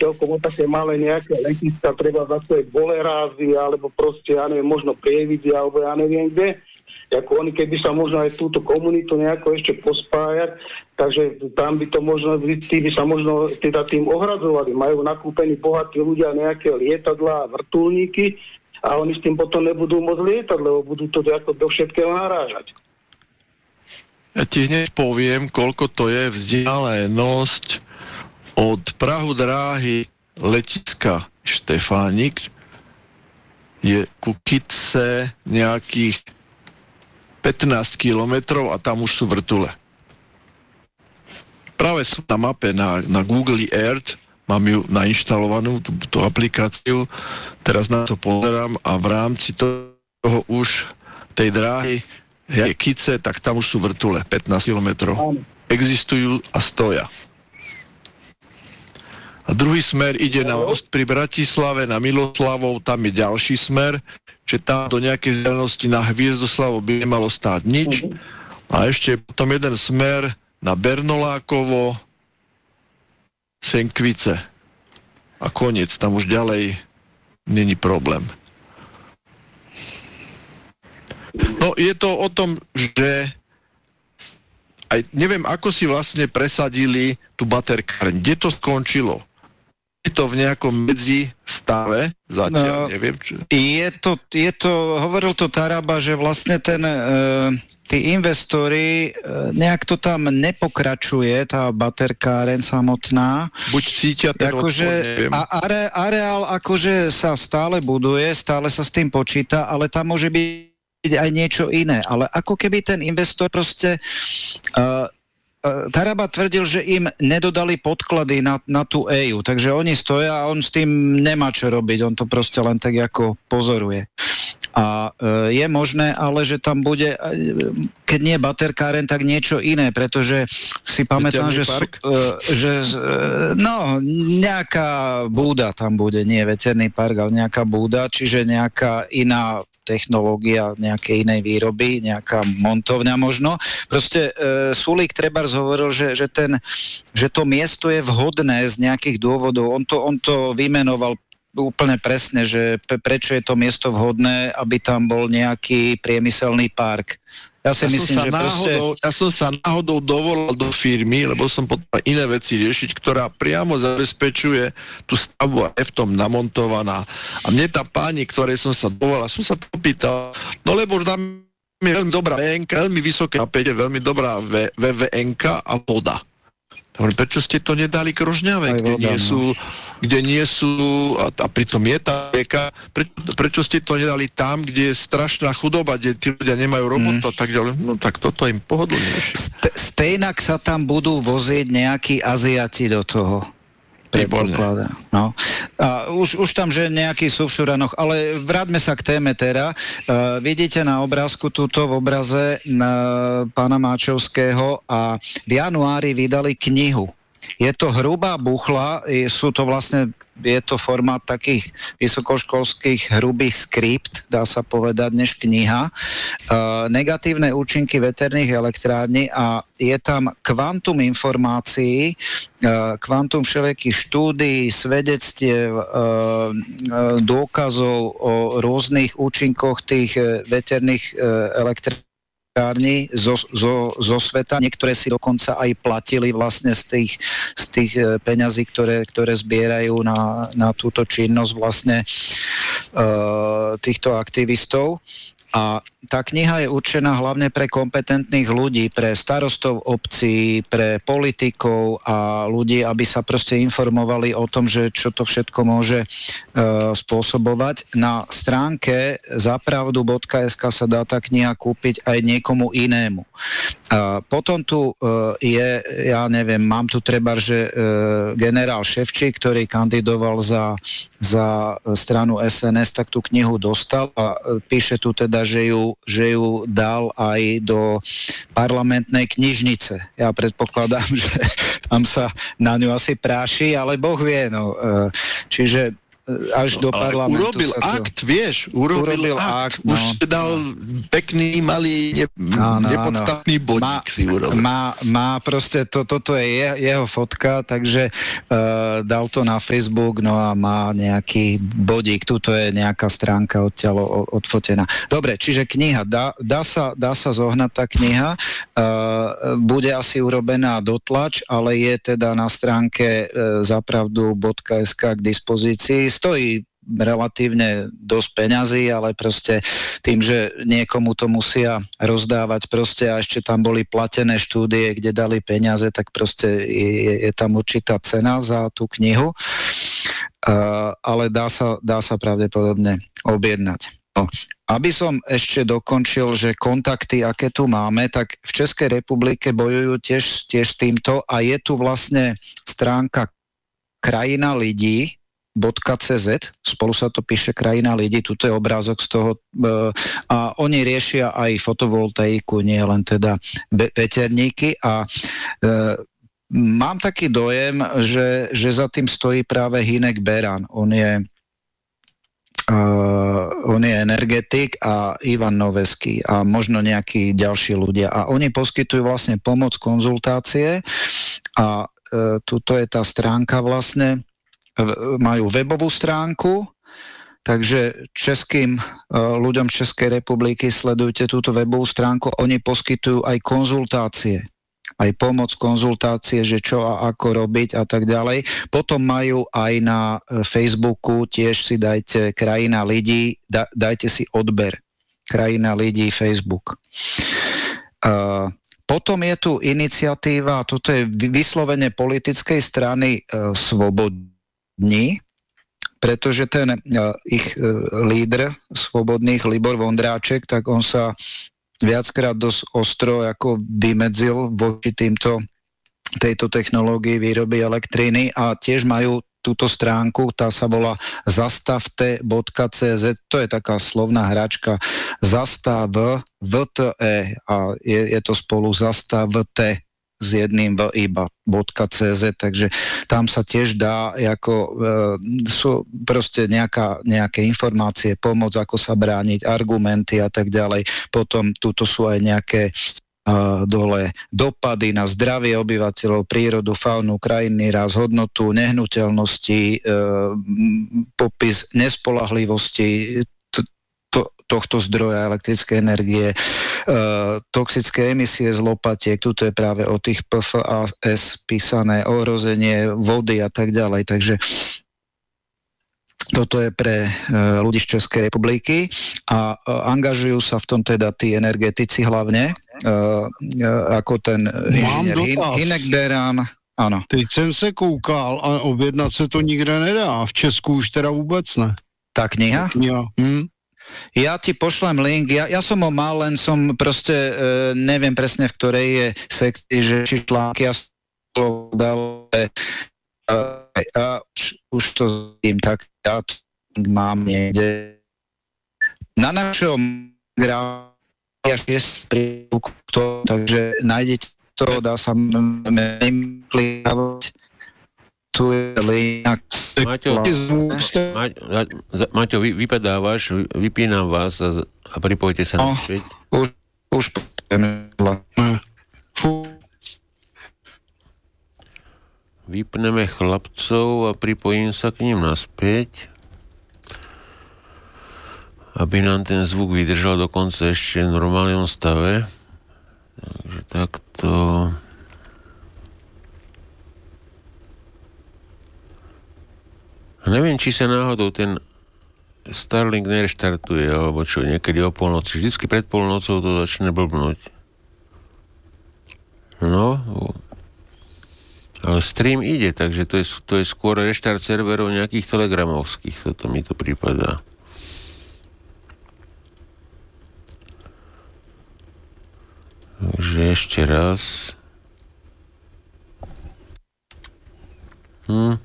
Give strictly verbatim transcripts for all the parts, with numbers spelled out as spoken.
celkom o také malé nejaké letiska, treba zase Bolerázy, alebo proste, ja neviem, možno Prievidzi, alebo ja neviem kde. Ako oni, keby sa možno aj túto komunitu nejako ešte pospájať, takže tam by to možno, tí by sa možno teda tým ohradzovali. Majú nakúpení bohatí ľudia nejaké lietadlá a vrtuľníky a oni s tým potom nebudú môcť lietať, lebo budú to ako do všetkého narážať. Ja ti hneď poviem, koľko to je vzdialenosť od prahu dráhy letiska Štefánik je ku Kitce nejakých pätnásť kilometrov a tam už sú vrtule. Práve sú na mape na, na Google Earth, mám ju nainštalovanú, tú, tú aplikáciu, teraz na to pozerám a v rámci toho už tej dráhy je Kice, tak tam už sú vrtule, pätnásť kilometrov. Existujú a stoja. A druhý smer ide na most pri Bratislave, na Miloslavov, tam je ďalší smer, že tam do nejakej vzdialenosti na Hviezdoslavo by nemalo stáť nič. A ešte potom jeden smer na Bernolákovo, Senkvice. A koniec, tam už ďalej není problém. No, je to o tom, že aj neviem, ako si vlastne presadili tú baterkáreň. Kde to skončilo? Je to v nejakom medzi stave? Zatiaľ, no, neviem. Čo... Je to, je to, hovoril to Taraba, že vlastne ten, e, tí investori, e, nejak to tam nepokračuje, tá baterkáreň samotná. Buď cítia ten akože, odpor, neviem. A are, areál akože sa stále buduje, stále sa s tým počíta, ale tam môže byť aj niečo iné, ale ako keby ten investor proste uh, uh, Taraba tvrdil, že im nedodali podklady na, na tú é ú, takže oni stoja a on s tým nemá čo robiť, on to proste len tak ako pozoruje. A uh, je možné, ale že tam bude, uh, keď nie baterkáren, tak niečo iné, pretože si pamätám, že, uh, že uh, no, nejaká búda tam bude, nie veterný park, ale nejaká búda, čiže nejaká iná technológia nejakej inej výroby, nejaká montovňa možno. Proste e, Sulík trebárs hovoril, že, že, ten, že to miesto je vhodné z nejakých dôvodov. On to, on to vymenoval úplne presne, že pe, prečo je to miesto vhodné, aby tam bol nejaký priemyselný park. Ja si ja myslím, že náhodou, proste... Ja som sa náhodou dovolal do firmy, lebo som potreboval iné veci riešiť, ktorá priamo zabezpečuje tú stavbu a je v tom namontovaná. A mne tá pani, ktorej som sa dovolal, som sa to pýtal, no lebo tam je veľmi dobrá vé en ká, veľmi vysoké napätie, veľmi dobrá vé vé en ká a voda. Hovorím, prečo ste to nedali k Rožňave, kde, nie sú, kde nie sú, a, a pritom je tá rieka, pre, prečo ste to nedali tam, kde je strašná chudoba, kde tí ľudia nemajú robotu, mm. tak ďalej. No tak toto im pohodlnejšie. St- stejnak sa tam budú vozieť nejakí Aziati do toho. No. A už, už tam, že nejaký sú v šuranoch, ale vráťme sa k téme teda. Uh, vidíte na obrázku túto v obraze na pána Máčovského a v januári vydali knihu. Je to hrubá buchla, sú to vlastne, je to formát takých vysokoškolských hrubých skript, dá sa povedať, než kniha. Uh, negatívne účinky veterných elektrární a je tam kvantum informácií, uh, kvantum všelijakých štúdií, svedectiev, uh, uh, dôkazov o rôznych účinkoch tých uh, veterných uh, elektrární Zo, zo, zo sveta. Niektoré si dokonca aj platili vlastne z tých, z tých peňazí, ktoré, ktoré zbierajú na, na túto činnosť vlastne uh, týchto aktivistov. A tá kniha je určená hlavne pre kompetentných ľudí, pre starostov obcí, pre politikov a ľudí, aby sa proste informovali o tom, že čo to všetko môže e, spôsobovať. Na stránke zapravdu bodka es ká sa dá tá kniha kúpiť aj niekomu inému. A potom tu e, je, ja neviem, mám tu treba, že e, generál Ševčík, ktorý kandidoval za, za stranu es en es, tak tú knihu dostal a e, píše tu teda, že ju, že ju dal aj do parlamentnej knižnice. Ja predpokladám, že tam sa na ňu asi práši, ale Boh vie. No. Čiže až no, do parlamentu. Urobil sa to... akt, vieš, urobil, urobil akt, akt no. Už dal pekný, malý, ne, áno, nepodstatný áno. bodík má, si urobil. Má, má proste, to, toto je je, jeho fotka, takže uh, dal to na Facebook, no a má nejaký bodík, tuto je nejaká stránka odtiaľ odfotená. Dobre, čiže kniha, dá, dá, sa, dá sa zohnať tá kniha, uh, bude asi urobená dotlač, ale je teda na stránke uh, zapravdu bodka es ká k dispozícii. Stojí relatívne dosť peňazí, ale proste tým, že niekomu to musia rozdávať proste a ešte tam boli platené štúdie, kde dali peniaze, tak proste je, je tam určitá cena za tú knihu, uh, ale dá sa, dá sa pravdepodobne objednať. No. Aby som ešte dokončil, že kontakty, aké tu máme, tak v Českej republike bojujú tiež, tiež s týmto a je tu vlastne stránka Krajina lidí .cz, spolu sa to píše Krajina lidí, tuto je obrázok z toho a oni riešia aj fotovoltaiku, nie len teda veterníky a e, mám taký dojem, že, že za tým stojí práve Hinek Beran, on je Uh, on je energetik a Ivan Noveský a možno nejakí ďalší ľudia a oni poskytujú vlastne pomoc, konzultácie a uh, tuto je tá stránka vlastne, majú webovú stránku, takže českým uh, ľuďom Českej republiky sledujte túto webovú stránku, oni poskytujú aj konzultácie, aj pomoc, konzultácie, že čo a ako robiť a tak ďalej. Potom majú aj na Facebooku, tiež si dajte Krajina lidí, da, dajte si odber. Krajina lidí Facebook. Uh, potom je tu iniciatíva, toto je vyslovene politickej strany uh, Svobodní, pretože ten uh, ich uh, lídr Svobodných, Libor Vondráček, tak on sa viackrát dosť ostro ako vymedzil voči týmto, tejto technológii výroby elektriny a tiež majú túto stránku, tá sa volá zastavte bodka cé zet, to je taká slovná hračka zastav vte a je, je to spolu zastavte s jedným v iba .cz, takže tam sa tiež dá ako, e, sú proste nejaká, nejaké informácie, pomoc, ako sa brániť, argumenty a tak ďalej. Potom tuto sú aj nejaké e, dole dopady na zdravie obyvateľov, prírodu, faunu, krajiny, raz, hodnotu, nehnuteľnosti, e, popis nespolahlivosti tohto zdroja elektrickej energie, e, toxické emisie z lopatiek, tuto je práve o tých pé ef á es písané, ohrozenie vody a tak ďalej. Takže toto je pre e, ľudí z Českej republiky a e, angažujú sa v tom teda tí energetici hlavne, e, e, ako ten inžinier Hin, Hinek Beran. Ano. Teď jsem se koukal a objednat se to nikde nedá. V Česku už teda vůbec ne. Tá kniha? Ja. Hm? Ja ti pošlem link, ja, ja som ho mal, len som proste e, neviem presne v ktorej je sekcii, že či články ja som dal e, a už, už to zím, tak ja to mám niekde. Na našom gráfiku je to, takže nájdete to, dá sa mým klikávať. Tu je link. Maťo, Maťo vy, vypadávaš, vypínam vás a, a pripojte sa no, naspäť. Už, už Vypneme chlapcov a pripojím sa k ním naspäť, aby nám ten zvuk vydržal dokonca ešte v normálnom stave. Takže takto... A neviem, či sa náhodou ten Starlink nereštartuje, alebo čo, niekedy o polnoci. Vždycky pred polnocou to začne blbnúť. No, ale stream ide, takže to je, to je skôr reštart serverov nejakých telegramovských, toto mi to prípadá. Takže ešte raz. Hm.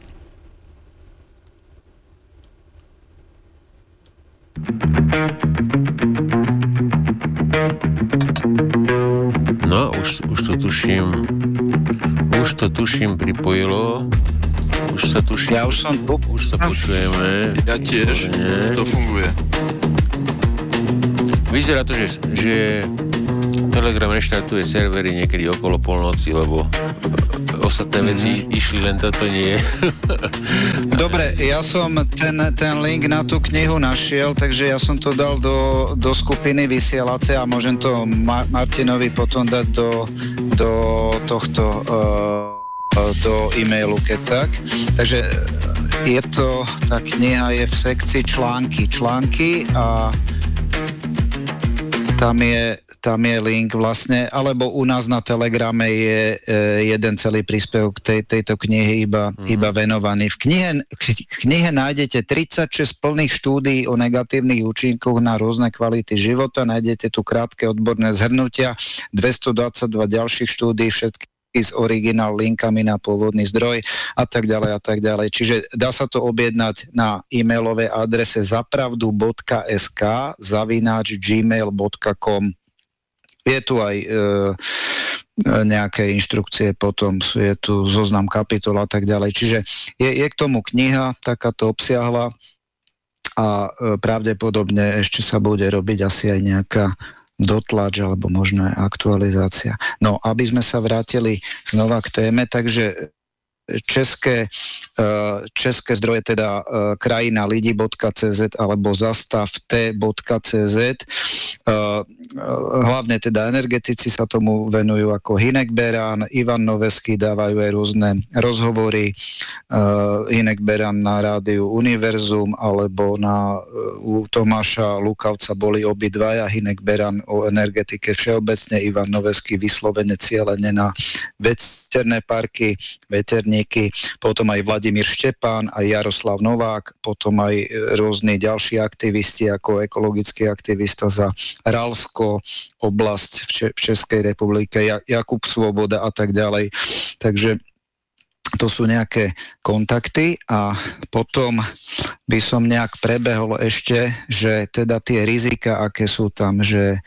No, už, už to tuším, už to tuším pripojilo, už sa tuším. Ja už som tu. Už sa počujeme. Ja tiež. Výborne. To funguje. Vyzerá to, že, že Telegram reštartuje servery niekedy okolo polnoci, lebo ostatné mm-hmm. veci išli, len toto nie. Dobre, ja som ten, ten link na tú knihu našiel, takže ja som to dal do, do skupiny vysielace a môžem to Ma- Martinovi potom dať do, do tohto uh, do e-mailu, keď tak. Takže je to, tá kniha je v sekcii články. Články a tam je, tam je link vlastne, alebo u nás na Telegrame je e, jeden celý príspevok tej, tejto knihy iba, mm. iba venovaný. V knihe, v knihe nájdete tridsaťšesť plných štúdií o negatívnych účinkoch na rôzne kvality života, nájdete tu krátke odborné zhrnutia, dvestodvadsaťdva ďalších štúdií, všetky s originál linkami na pôvodný zdroj a tak ďalej a tak ďalej. Čiže dá sa to objednať na e-mailovej adrese zapravdu bodka es ká zavináč gmail bodka com. Je tu aj e, nejaké inštrukcie, potom je tu zoznam kapitol a tak ďalej. Čiže je, je k tomu kniha takáto obsiahla a e, pravdepodobne ešte sa bude robiť asi aj nejaká dotlač alebo možno aj aktualizácia. No, aby sme sa vrátili znova k téme, takže české, české zdroje, teda krajina lidi bodka cé zet alebo zastavte bodka cé zet. Hlavne teda energetici sa tomu venujú ako Hinek Beran, Ivan Noveský dávajú aj rôzne rozhovory. Hinek Beran na rádiu Univerzum alebo na, u Tomáša Lukavca boli obidvaja. Hinek Beran o energetike všeobecne, Ivan Noveský vyslovene cieľene na veterné parky, veterníky, potom aj Vladimír Štepán, aj Jaroslav Novák, potom aj rôzni ďalší aktivisti ako ekologický aktivista za Ralsko, oblasť v, Če- v Českej republike, ja- Jakub Svoboda a tak ďalej. Takže to sú nejaké kontakty a potom by som nejak prebehol ešte, že teda tie rizika, aké sú tam, že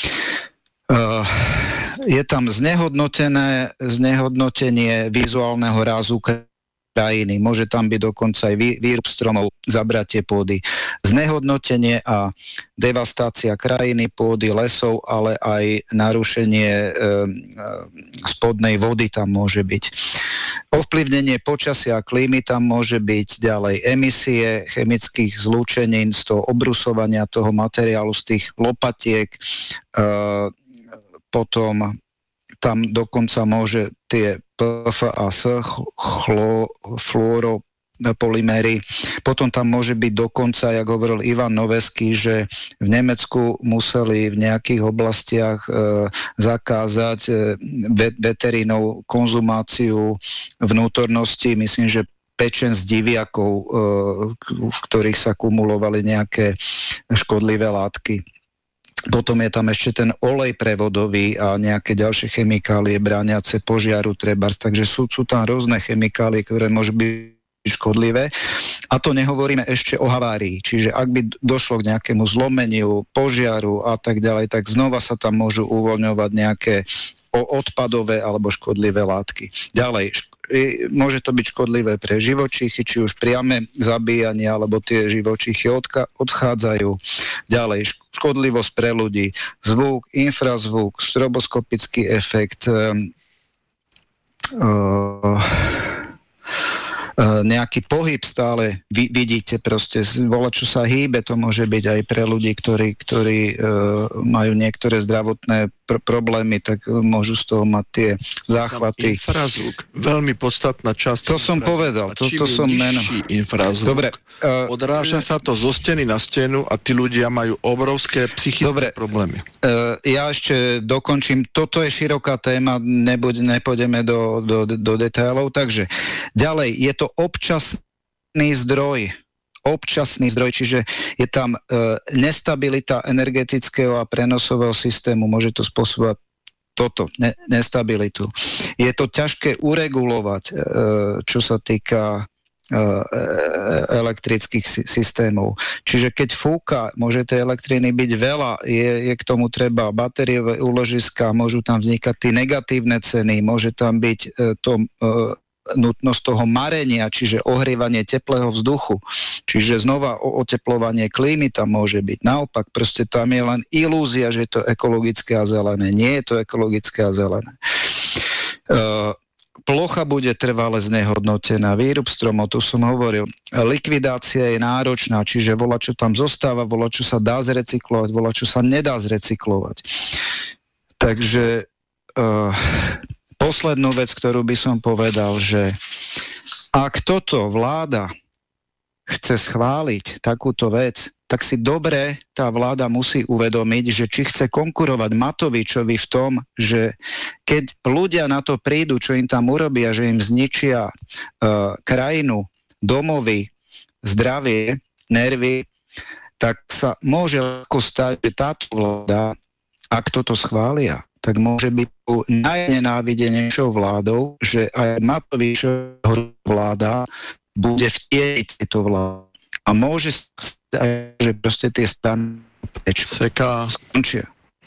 uh, je tam znehodnotené, znehodnotenie vizuálneho rázu krajiny. Môže tam byť dokonca aj výrub stromov, zabratie pôdy, znehodnotenie a devastácia krajiny, pôdy, lesov, ale aj narušenie e, e, spodnej vody tam môže byť. Ovplyvnenie počasia a klímy tam môže byť, ďalej emisie chemických zlúčenín z toho obrusovania toho materiálu, z tých lopatiek, e, potom tam dokonca môže tie pé ef á es, chlo, fluoropolyméry, potom tam môže byť dokonca, jak hovoril Ivan Noveský, že v Nemecku museli v nejakých oblastiach e, zakázať e, veterinou konzumáciu vnútornosti, myslím, že pečen z diviakov, e, v ktorých sa kumulovali nejaké škodlivé látky. Potom je tam ešte ten olej prevodový a nejaké ďalšie chemikálie brániace požiaru trebárs, takže sú, sú tam rôzne chemikálie, ktoré môžu byť škodlivé. A to nehovoríme ešte o havárii, čiže ak by došlo k nejakému zlomeniu, požiaru a tak ďalej, tak znova sa tam môžu uvoľňovať nejaké odpadové alebo škodlivé látky. Ďalej, môže to byť škodlivé pre živočíchy, či už priame zabíjanie, alebo tie živočíchy odka- odchádzajú. Ďalej, škodlivosť pre ľudí, zvuk, infrazvuk, stroboskopický efekt, um, uh, nejaký pohyb stále vy, vidíte proste, voľa čo sa hýbe, to môže byť aj pre ľudí, ktorí, ktorí uh, majú niektoré zdravotné pr- problémy, tak môžu z toho mať tie záchvaty. Infrazvuk, veľmi podstatná časť. To som povedal, to, to som meno. Infrazvuk, dobre, uh, odráža sa to zo steny na stenu a tí ľudia majú obrovské psychické dobre, problémy. Uh, ja ešte dokončím, toto je široká téma, nebuď, nepôjdeme do, do, do detailov, takže ďalej, je to občasný zdroj, občasný zdroj, čiže je tam e, nestabilita energetického a prenosového systému, môže to spôsobovať toto, ne, nestabilitu. Je to ťažké uregulovať, e, čo sa týka e, elektrických systémov. Čiže keď fúka, môže tej elektriny byť veľa, je, je k tomu treba batériové úložiska, môžu tam vznikať tie negatívne ceny, môže tam byť e, to e, nutnosť toho marenia, čiže ohrievanie teplého vzduchu, čiže znova oteplovanie klímy tam môže byť. Naopak, proste tam je len ilúzia, že je to ekologické a zelené. Nie je to ekologické a zelené. Uh, Plocha bude trvale znehodnotená, výrub stromov, tu som hovoril, likvidácia je náročná, čiže voľa, čo tam zostáva, voľa, čo sa dá zrecyklovať, voľa, čo sa nedá zrecyklovať. Takže uh, poslednú vec, ktorú by som povedal, že ak toto vláda chce schváliť takúto vec, tak si dobre tá vláda musí uvedomiť, že či chce konkurovať Matovičovi v tom, že keď ľudia na to prídu, čo im tam urobia, že im zničia uh, krajinu, domovy, zdravie, nervy, tak sa môže ľahko stať, že táto vláda, ak toto schvália, tak môže byť tu najnenávidenejšou vládou, že aj Matovičová vláda bude vtieriť tejto vlády. A môže stať, že proste tie strany Seká. skončia.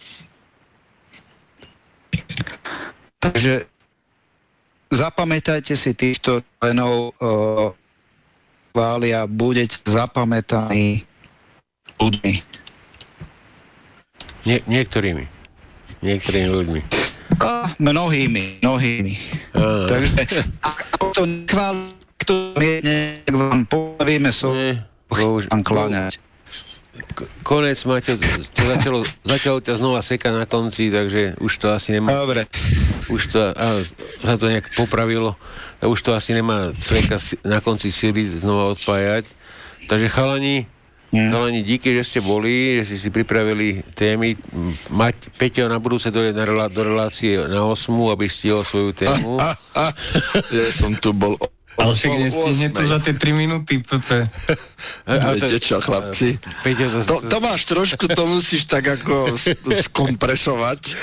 Takže zapamätajte si týchto členov uh, chvália, budete zapamätaní ľuďmi. Nie, niektorými. Niektorými ľuďmi. A mnohými, mnohými. A. Takže ako to nechváli, kto mierne, tak vám povíme so vám kláňať. Konec, máte, to začalo, začalo ťa znova seka na konci, takže už to asi nemá... Dobre. Už to, a sa to nejak popravilo, a už to asi nemá cveka na konci síly znova odpájať. Takže chalani, hmm. chalani, díky, že ste boli, že ste si pripravili témy. Mať Peťo na budúce dojde na relá, do relácie na osmu, aby stihol svoju tému. A, a, a. Ja som tu bol... Ale však nestihne to za tie tri minúty, Pepe. Viete čo, chlapci? Peťo, to, to, to máš trošku, to musíš tak ako skompresovať.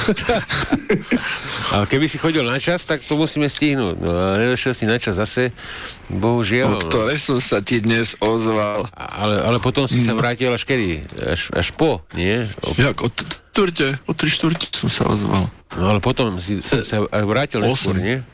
Ale keby si chodil na čas, tak to musíme stihnúť. No a nedošiel si na čas zase, bohužiaľ. O ktoré som sa ti dnes ozval. Ale, ale potom si sa vrátil až kedy? Až, až po, nie? O... Jak, o štvrte, o tri štvrte som sa ozval. No ale potom si sa vrátil neskôr, nie?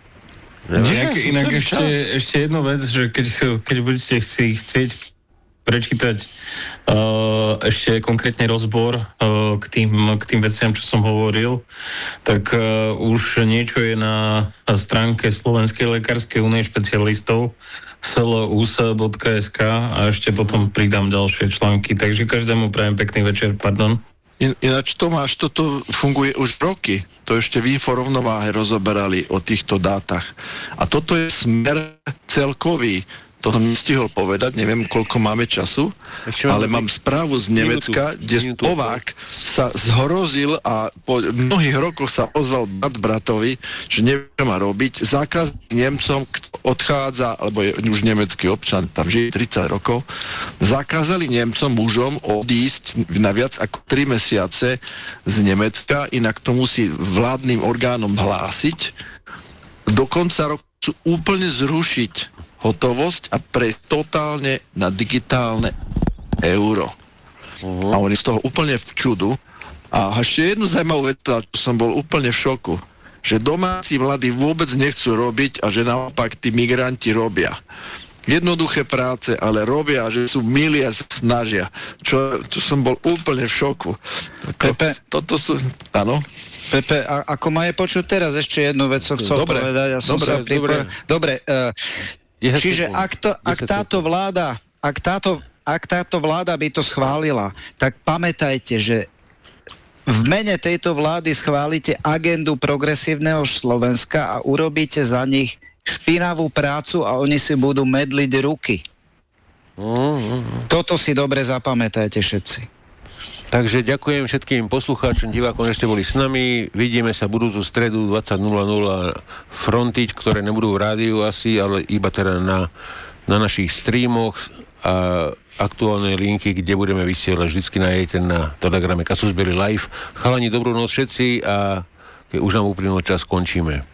No, inak inak ešte, ešte jednu vec, že keď, keď budete si chcieť prečítať uh, ešte konkrétne rozbor uh, k, tým, k tým veciam, čo som hovoril, tak uh, už niečo je na stránke Slovenskej lekárskej únie špecialistov es el u es bodka es ká a ešte potom pridám ďalšie články. Takže každému prajem pekný večer, pardon. In, ináč Tomáš, toto funguje už roky. To ešte v Inforovnováhe rozoberali o týchto dátach. A toto je smer celkový. To som nestihol povedať, neviem, koľko máme času, ale mám správu z Nemecka, minútu, kde minútu. Spolák sa zhrozil a po mnohých rokoch sa ozval brat bratovi, že nevie, čo má robiť. Zákaz Nemcom, kto odchádza, alebo je už nemecký občan, tam žije tridsať rokov, zakázali Nemcom mužom odísť na viac ako tri mesiace z Nemecka, inak to musí vládnym orgánom hlásiť. Do konca roku chcú úplne zrušiť hotovosť a pre totálne na digitálne euro. Uh-huh. A oni z toho úplne v čudu. A ešte jednu zaujímavú vec, čo som bol úplne v šoku, že domáci mladí vôbec nechcú robiť a že naopak tí migranti robia. Jednoduché práce, ale robia, že sú milí a snažia. Čo, čo som bol úplne v šoku. Pepe, toto sú... Áno? Pepe, a, ako ma je počuť teraz, ešte jednu vec som chcel dobre, povedať. Ja som dobre, sa pripor... dobre. Uh, čiže ak, to, ak táto vláda, ak táto, ak táto vláda by to schválila, tak pamätajte, že v mene tejto vlády schválite agendu progresívneho Slovenska a urobíte za nich špinavú prácu a oni si budú medliť ruky. Mm-hmm. Toto si dobre zapamätajte všetci. Takže ďakujem všetkým poslucháčom, divákom, že ste boli s nami. Vidíme sa budúcu stredu dvadsať nula nula Frontiť, ktoré nebudú v rádiu asi, ale iba teda na, na našich streamoch a aktuálne linky, kde budeme vysielať, vždycky nájdete na telegrame Casus Belli Live. Chalani, dobrú noc všetci a keď už nám uplynul čas, končíme.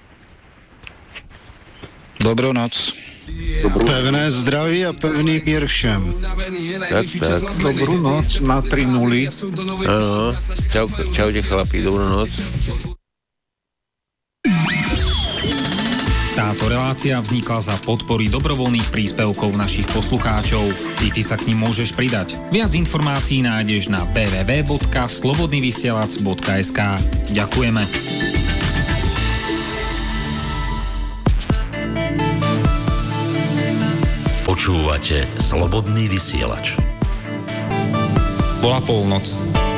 Dobrú noc. Pevné zdraví a pevný mír všem. Tak, tak. Dobrú noc na tri nuly. Áno, čau, čaute chlapi, dobrú noc. Tá Táto relácia vznikla za podpory dobrovoľných príspevkov našich poslucháčov. I ty sa k nim môžeš pridať. Viac informácií nájdeš na w w w bodka slobodnyvysielac bodka es ká. Ďakujeme. Počúvate Slobodný vysielač. Bola polnoc.